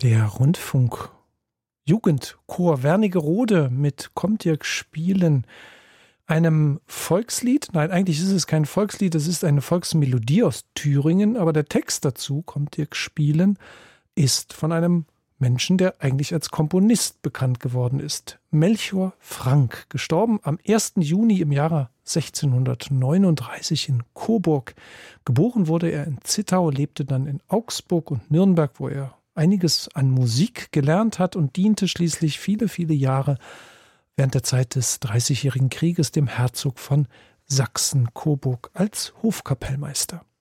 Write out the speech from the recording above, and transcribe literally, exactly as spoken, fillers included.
Der Rundfunk Jugendchor Wernigerode mit Kommt ihr spielen, einem Volkslied. Nein, eigentlich ist es kein Volkslied, es ist eine Volksmelodie aus Thüringen, aber der Text dazu, Kommt ihr spielen, ist von einem Menschen, der eigentlich als Komponist bekannt geworden ist. Melchior Frank, gestorben am ersten Juni im Jahre sechzehnhundertneununddreißig in Coburg. Geboren wurde er in Zittau, lebte dann in Augsburg und Nürnberg, wo er einiges an Musik gelernt hat und diente schließlich viele, viele Jahre während der Zeit des Dreißigjährigen Krieges dem Herzog von Sachsen-Coburg als Hofkapellmeister.